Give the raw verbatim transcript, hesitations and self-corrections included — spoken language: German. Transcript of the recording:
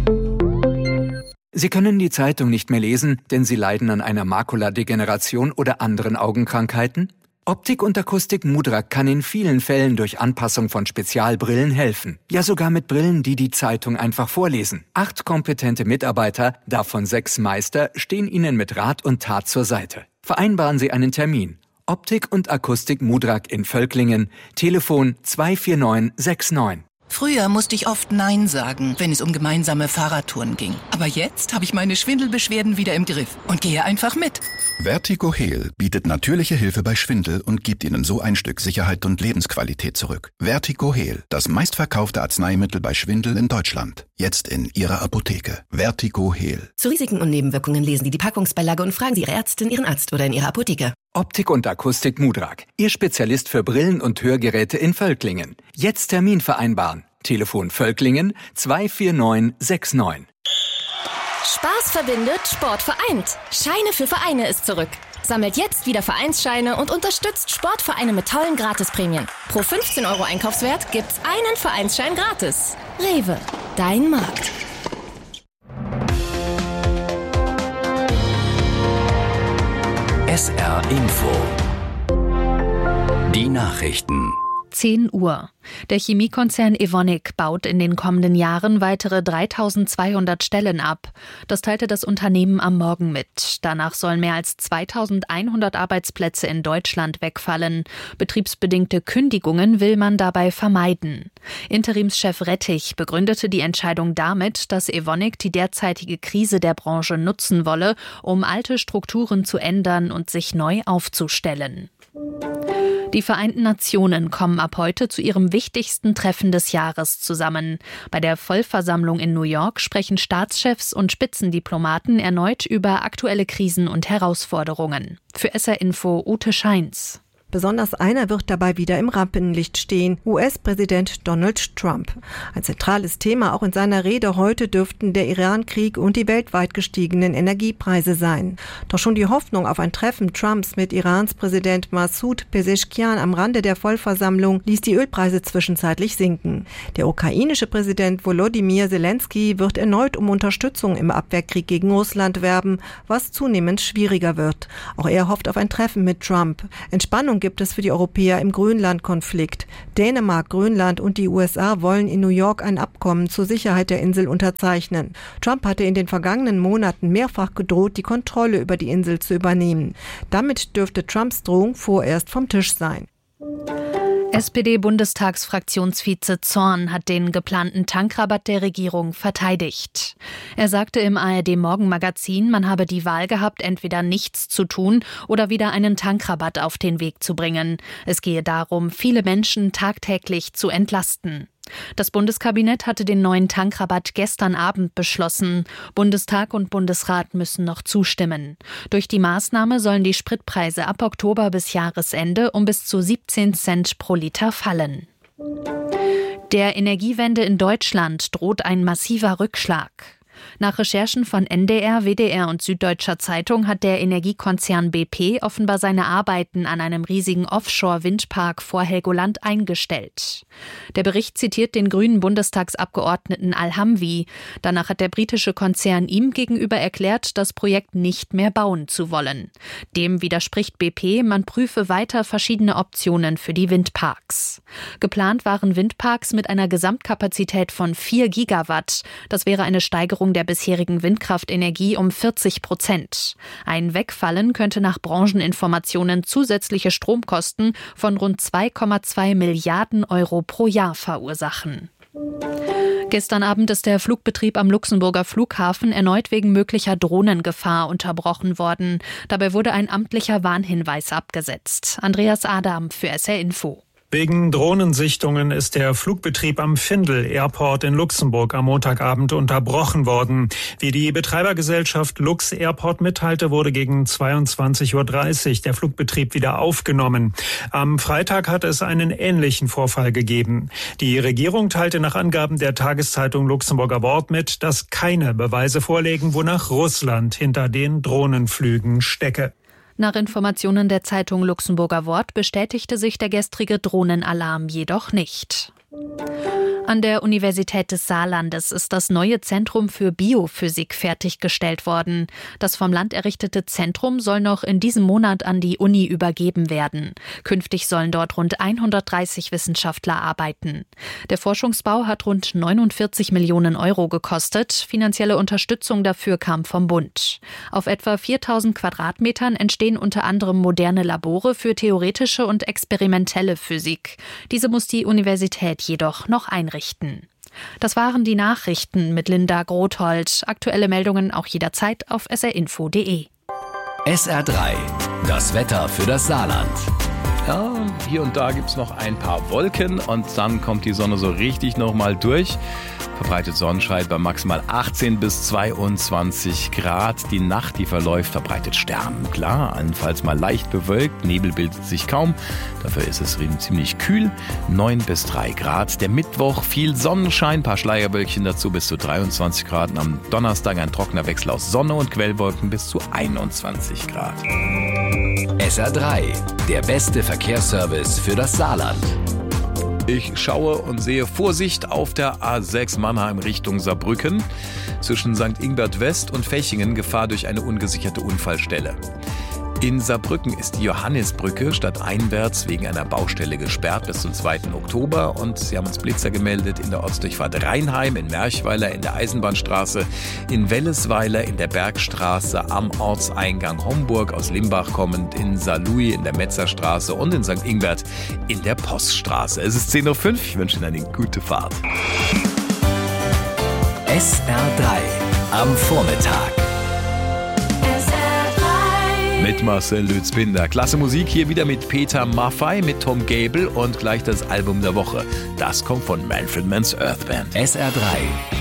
Sie können die Zeitung nicht mehr lesen, denn Sie leiden an einer Makuladegeneration oder anderen Augenkrankheiten? Optik und Akustik Mudrak kann in vielen Fällen durch Anpassung von Spezialbrillen helfen. Ja, sogar mit Brillen, die die Zeitung einfach vorlesen. Acht kompetente Mitarbeiter, davon sechs Meister, stehen Ihnen mit Rat und Tat zur Seite. Vereinbaren Sie einen Termin. Optik und Akustik Mudrak in Völklingen. Telefon zwei vier neun sechs neun. Früher musste ich oft Nein sagen, wenn es um gemeinsame Fahrradtouren ging. Aber jetzt habe ich meine Schwindelbeschwerden wieder im Griff und gehe einfach mit. VertigoHeal bietet natürliche Hilfe bei Schwindel und gibt Ihnen so ein Stück Sicherheit und Lebensqualität zurück. VertigoHeal, das meistverkaufte Arzneimittel bei Schwindel in Deutschland. Jetzt in Ihrer Apotheke. VertigoHeal. Zu Risiken und Nebenwirkungen lesen Sie die Packungsbeilage und fragen Sie Ihre Ärztin, Ihren Arzt oder in Ihrer Apotheke. Optik und Akustik Mudrak, Ihr Spezialist für Brillen und Hörgeräte in Völklingen. Jetzt Termin vereinbaren. Telefon Völklingen zwei vier neun sechs neun. Spaß verbindet, Sport vereint. Scheine für Vereine ist zurück. Sammelt jetzt wieder Vereinsscheine und unterstützt Sportvereine mit tollen Gratisprämien. Pro fünfzehn Euro Einkaufswert gibt's einen Vereinsschein gratis. Rewe, dein Markt. S R Info. Die Nachrichten. zehn Uhr. Der Chemiekonzern Evonik baut in den kommenden Jahren weitere dreitausendzweihundert Stellen ab. Das teilte das Unternehmen am Morgen mit. Danach sollen mehr als zweitausendeinhundert Arbeitsplätze in Deutschland wegfallen. Betriebsbedingte Kündigungen will man dabei vermeiden. Interimschef Rettich begründete die Entscheidung damit, dass Evonik die derzeitige Krise der Branche nutzen wolle, um alte Strukturen zu ändern und sich neu aufzustellen. Die Vereinten Nationen kommen ab heute zu ihrem wichtigsten Treffen des Jahres zusammen. Bei der Vollversammlung in New York sprechen Staatschefs und Spitzendiplomaten erneut über aktuelle Krisen und Herausforderungen. Für S R Info Ute Scheins. Besonders einer wird dabei wieder im Rampenlicht stehen, U S-Präsident Donald Trump. Ein zentrales Thema auch in seiner Rede heute dürften der Iran-Krieg und die weltweit gestiegenen Energiepreise sein. Doch schon die Hoffnung auf ein Treffen Trumps mit Irans Präsident Massoud Pezeshkian am Rande der Vollversammlung ließ die Ölpreise zwischenzeitlich sinken. Der ukrainische Präsident Volodymyr Zelensky wird erneut um Unterstützung im Abwehrkrieg gegen Russland werben, was zunehmend schwieriger wird. Auch er hofft auf ein Treffen mit Trump. Entspannung gibt es für die Europäer im Grönland-Konflikt. Dänemark, Grönland und die U S A wollen in New York ein Abkommen zur Sicherheit der Insel unterzeichnen. Trump hatte in den vergangenen Monaten mehrfach gedroht, die Kontrolle über die Insel zu übernehmen. Damit dürfte Trumps Drohung vorerst vom Tisch sein. S P D-Bundestagsfraktionsvize Zorn hat den geplanten Tankrabatt der Regierung verteidigt. Er sagte im A R D-Morgenmagazin, man habe die Wahl gehabt, entweder nichts zu tun oder wieder einen Tankrabatt auf den Weg zu bringen. Es gehe darum, viele Menschen tagtäglich zu entlasten. Das Bundeskabinett hatte den neuen Tankrabatt gestern Abend beschlossen. Bundestag und Bundesrat müssen noch zustimmen. Durch die Maßnahme sollen die Spritpreise ab Oktober bis Jahresende um bis zu siebzehn Cent pro Liter fallen. Der Energiewende in Deutschland droht ein massiver Rückschlag. Nach Recherchen von N D R, W D R und Süddeutscher Zeitung hat der Energiekonzern B P offenbar seine Arbeiten an einem riesigen Offshore-Windpark vor Helgoland eingestellt. Der Bericht zitiert den grünen Bundestagsabgeordneten Al-Hamwi. Danach hat der britische Konzern ihm gegenüber erklärt, das Projekt nicht mehr bauen zu wollen. Dem widerspricht B P, man prüfe weiter verschiedene Optionen für die Windparks. Geplant waren Windparks mit einer Gesamtkapazität von vier Gigawatt. Das wäre eine Steigerung der bisherigen Windkraftenergie um vierzig Prozent. Ein Wegfallen könnte nach Brancheninformationen zusätzliche Stromkosten von rund zwei Komma zwei Milliarden Euro pro Jahr verursachen. Gestern Abend ist der Flugbetrieb am Luxemburger Flughafen erneut wegen möglicher Drohnengefahr unterbrochen worden. Dabei wurde ein amtlicher Warnhinweis abgesetzt. Andreas Adam für S R Info. Wegen Drohnensichtungen ist der Flugbetrieb am Findel Airport in Luxemburg am Montagabend unterbrochen worden. Wie die Betreibergesellschaft Lux Airport mitteilte, wurde gegen zweiundzwanzig Uhr dreißig der Flugbetrieb wieder aufgenommen. Am Freitag hatte es einen ähnlichen Vorfall gegeben. Die Regierung teilte nach Angaben der Tageszeitung Luxemburger Wort mit, dass keine Beweise vorlägen, wonach Russland hinter den Drohnenflügen stecke. Nach Informationen der Zeitung Luxemburger Wort bestätigte sich der gestrige Drohnenalarm jedoch nicht. An der Universität des Saarlandes ist das neue Zentrum für Biophysik fertiggestellt worden. Das vom Land errichtete Zentrum soll noch in diesem Monat an die Uni übergeben werden. Künftig sollen dort rund hundertdreißig Wissenschaftler arbeiten. Der Forschungsbau hat rund neunundvierzig Millionen Euro gekostet. Finanzielle Unterstützung dafür kam vom Bund. Auf etwa viertausend Quadratmetern entstehen unter anderem moderne Labore für theoretische und experimentelle Physik. Diese muss die Universität jedoch noch einrichten. Das waren die Nachrichten mit Linda Grothold. Aktuelle Meldungen auch jederzeit auf s r info punkt d e. S R drei, das Wetter für das Saarland. Ja, hier und da gibt es noch ein paar Wolken und dann kommt die Sonne so richtig nochmal durch. Verbreitet Sonnenschein bei maximal achtzehn bis zweiundzwanzig Grad. Die Nacht, die verläuft, verbreitet Sternen. Klar, allenfalls mal leicht bewölkt, Nebel bildet sich kaum. Dafür ist es ziemlich kühl, neun bis drei Grad. Der Mittwoch viel Sonnenschein, paar Schleierwölkchen dazu bis zu dreiundzwanzig Grad. Und am Donnerstag ein trockener Wechsel aus Sonne und Quellwolken bis zu einundzwanzig Grad. S R drei, der beste Verkehrsservice für das Saarland. Ich schaue und sehe Vorsicht auf der A sechs Mannheim Richtung Saarbrücken. Zwischen Sankt Ingbert West und Fechingen Gefahr durch eine ungesicherte Unfallstelle. In Saarbrücken ist die Johannisbrücke stadteinwärts wegen einer Baustelle gesperrt bis zum zweiten Oktober. Und sie haben uns Blitzer gemeldet in der Ortsdurchfahrt Rheinheim, in Merchweiler, in der Eisenbahnstraße, in Wellesweiler, in der Bergstraße, am Ortseingang Homburg aus Limbach kommend, in Saarlouis, in der Metzerstraße und in Sankt Ingbert in der Poststraße. Es ist zehn Uhr fünf, ich wünsche Ihnen eine gute Fahrt. S R drei am Vormittag. Mit Marcel Lützbinder. Klasse Musik hier wieder mit Peter Maffay, mit Tom Gable und gleich das Album der Woche. Das kommt von Manfred Mann's Earth Band. S R drei